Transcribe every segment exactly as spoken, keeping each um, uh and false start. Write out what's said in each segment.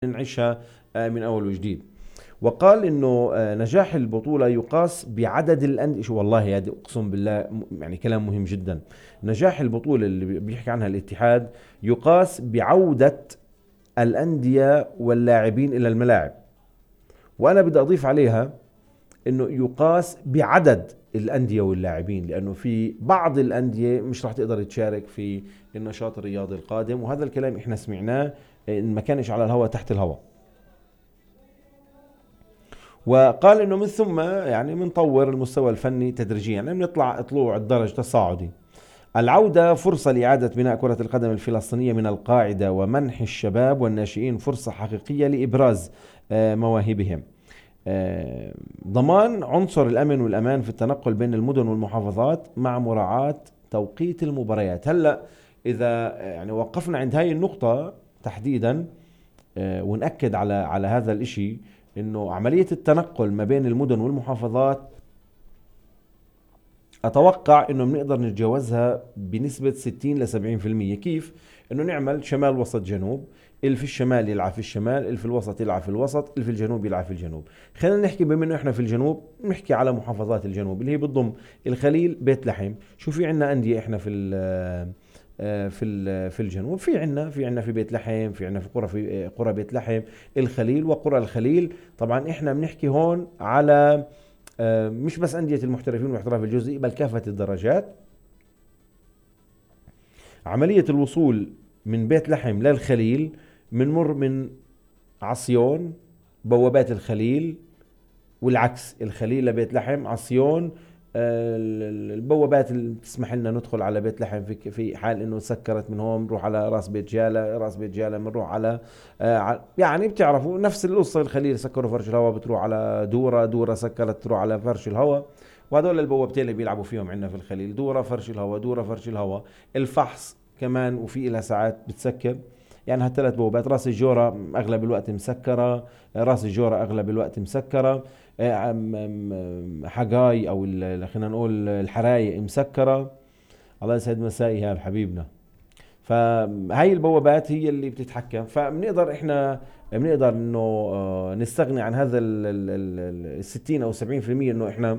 نعيشها آه، من أول وجديد. وقال إنه آه، نجاح البطولة يقاس بعدد الأندية. شو والله هذا أقسم بالله م- يعني كلام مهم جدا. نجاح البطولة اللي بي- بيحكي عنها الاتحاد يقاس بعودة الأندية واللاعبين إلى الملاعب. وأنا بدي أضيف عليها إنه يقاس بعدد الأندية واللاعبين، لأنه في بعض الأندية مش راح تقدر تشارك في النشاط الرياضي القادم، وهذا الكلام إحنا سمعناه آه، إن ما كانش على الهواء تحت الهواء. وقال انه من ثم يعني بنطور المستوى الفني تدريجيا، يعني بنطلع طلوع الدرج تصاعدي. العودة فرصة لإعادة بناء كرة القدم الفلسطينية من القاعدة، ومنح الشباب والناشئين فرصة حقيقية لإبراز آه، مواهبهم. آه، ضمان عنصر الأمن والأمان في التنقل بين المدن والمحافظات مع مراعاة توقيت المباريات. هلأ إذا آه، يعني وقفنا عند هاي النقطة تحديدا، آه، ونأكد على على هذا الإشي، إنه عملية التنقل ما بين المدن والمحافظات أتوقع إنه بنقدر نتجاوزها بنسبة ستين ل سبعين بالمئة. كيف؟ إنه نعمل شمال وسط جنوب، اللي في الشمال يلعب في الشمال، اللي في الوسط يلعب في الوسط، اللي في الجنوب يلعب في الجنوب. خلينا نحكي بما إنه إحنا في الجنوب، نحكي على محافظات الجنوب اللي هي بتضم الخليل، بيت لحم. شو في عنا أندية إحنا في ال في ال- في الجنوب؟ في عنا في عنا في بيت لحم، في عنا في قرى في قرى بيت لحم، الخليل وقرى الخليل. طبعا احنا بنحكي هون على آه، مش بس أندية المحترفين والاحتراف الجزئي، بل كافة الدرجات. عملية الوصول من بيت لحم للخليل بنمر من عصيون، بوابات الخليل، والعكس، الخليل لبيت لحم، عصيون آه، البوابات اللي بتسمح لنا ندخل على بيت لحم في في حال انه سكرت من هون بنروح على راس بيت جاله، راس بيت جاله بنروح على آه، ع- يعني بتعرفوا نفس القصه. الخليل سكروا فرش الهواء بتروح على دوره، دوره سكرت تروح على فرش الهواء. وهذول البوابتين اللي بيلعبوا فيهم عندنا في الخليل، دوره فرش الهواء، دوره فرش الهواء. الفحص كمان وفي لها ساعات بتسكر. يعني هالثلاث بوابات. راس الجوره اغلب الوقت مسكره، راس الجوره اغلب الوقت مسكره. آه، عم- عم- حقاي او ال- خلينا نقول الحرايق مسكره. الله يسعد مسائي ايهاب حبيبنا. فهاي البوابات هي اللي بتتحكم، فبنقدر احنا بنقدر انه آه، نستغني عن هذا ال ال- ال- ال- ستين او سبعين بالمئة، انه احنا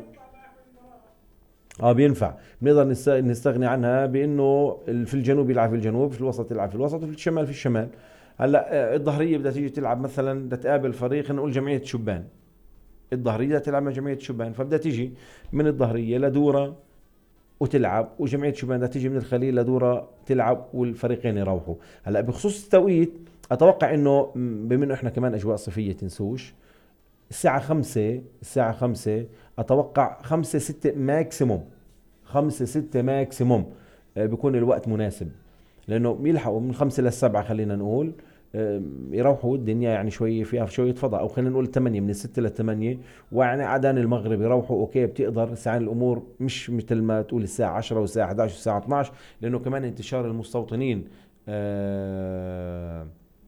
اه بينفع. بنقدر نست- نستغني عنها بانه ال- في الجنوب يلعب في الجنوب، في الوسط يلعب في الوسط، وفي الشمال في الشمال. هلا آه، الظهريه بدها تيجي تلعب مثلا، بدها تقابل فريق خلينا نقول جمعيه شبان. الظهرية تلعب مع جمعية شبان، فبدها تيجي من الظهرية لدورة وتلعب، وجمعية شبان بدها تيجي من الخليل لدورة تلعب، والفريقين يروحوا. هلا بخصوص التوقيت، اتوقع انه م، بما انه احنا كمان اجواء صيفية تنسوش، الساعة خمسة الساعة خمسة اتوقع خمسة ستة ماكسيموم، خمسة ستة ماكسيموم آه، بيكون الوقت مناسب. لانه بيلحقوا من خمسة للسبعة خلينا نقول، آم، يروحوا الدنيا يعني شوي فيها شوية فضاء، او خلينا نقول ثمانية، من الستة للثمانية. ويعني اذان المغرب يروحوا اوكي بتقدر ساعات الامور مش مثل ما تقول الساعة عشرة والساعة احد عشر والساعة اثناشر، لانه كمان انتشار المستوطنين آه،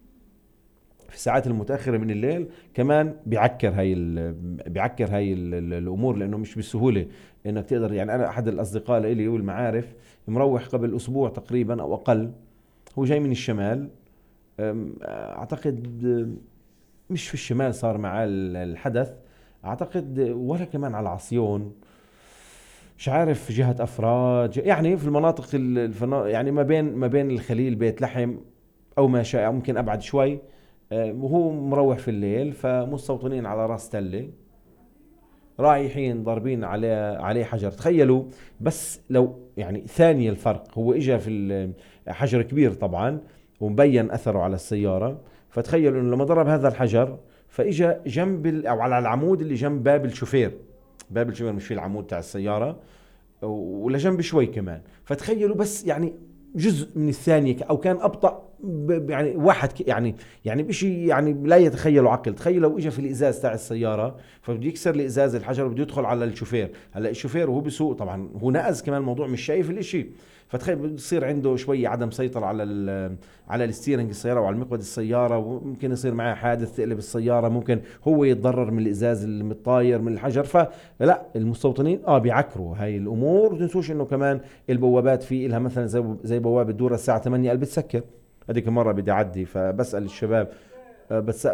في الساعات المتأخرة من الليل كمان بيعكر هاي ال بيعكر هاي ال ال الأمور، لأنه مش بسهولة إنك تقدر. يعني أنا أحد الأصدقاء لإلي والمعارف مروح قبل أسبوع تقريبا أو أقل، هو جاي من الشمال. أم، أعتقد مش في الشمال صار معاه ال- الحدث، أعتقد ولا كمان على عصيون، مش عارف جهة أفراد، يعني في المناطق ال- الفنا يعني ما بين ما بين الخليل بيت لحم، او ما شاء ممكن ابعد شوي. آه، وهو مروح في الليل، فمستوطنين على راس تلة رايحين ضاربين عليه عليه حجر. تخيلوا بس لو يعني ثانية الفرق، هو اجى في ال- حجر كبير طبعا ومبين اثره على السيارة. فتخيلوا انه لما ضرب هذا الحجر فاجى جنب ال- او على العمود اللي جنب باب الشوفير. باب الشوفير مش في العمود تاع السيارة، ولجنب شوي كمان. فتخيلوا بس يعني جزء من الثانية او كان ابطأ ب- يعني واحد ك- يعني يعني بشيء يعني لا يتخيله عقل. تخيل لو اجى في الازاز تاع السيارة، فبده يكسر الازاز الحجر وبده يدخل على الشوفير. هلا الشوفير وهو بسوق طبعا هو نقز كمان الموضوع مش شايف الاشي. فتخيل بصير عنده شوية عدم سيطرة على ال على الستيرنج السيارة وعلى مقود السيارة، وممكن يصير معاه حادث تقلب السيارة، ممكن هو يتضرر من الازاز المتطاير من الحجر. فلا المستوطنين اه بيعكروا هاي الامور. وتنسوش انه كمان البوابات في لها مثلا زي زي بوابة دورة الساعة ثمانية قلب بتسكر. هذيك مرة بدي اعدي فبسأل الشباب، آه، بس